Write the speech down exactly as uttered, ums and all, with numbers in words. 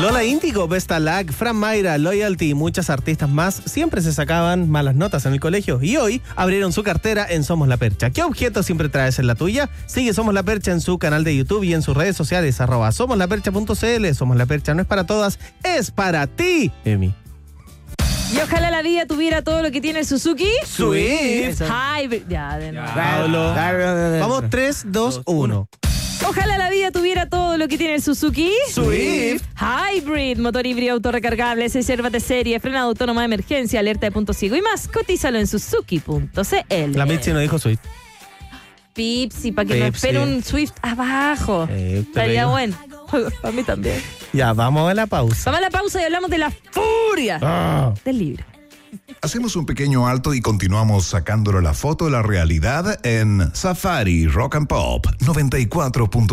Lola Índigo, Vesta Lag, Fran Mayra, Loyalty y muchas artistas más siempre se sacaban malas notas en el colegio y hoy abrieron su cartera en Somos La Percha. ¿Qué objeto siempre traes en la tuya? Sigue Somos La Percha en su canal de YouTube y en sus redes sociales, arroba somos la percha punto c l. Somos La Percha no es para todas, es para ti, Emi. Y ojalá la vida tuviera todo lo que tiene el Suzuki Swift. Hybrid. Ya, de nuevo. Pablo. Vamos, tres, dos, uno. Ojalá la vida tuviera todo lo que tiene el Suzuki Swift. Hybrid, motor híbrido autorrecargable, seis curvas de serie, frenado autónomo de emergencia, alerta de punto ciego y más. Cotízalo en suzuki punto c l. La Mitzi no dijo Swift. Pipsi, para que no Pepsi. espere un Swift abajo. Eh, Estaría pero- bueno. Para mí también. Ya, vamos a la pausa. Vamos a la pausa y hablamos de la furia Ah. del libro. Hacemos un pequeño alto y continuamos sacándole la foto de la realidad en Safari Rock and Pop noventa y cuatro punto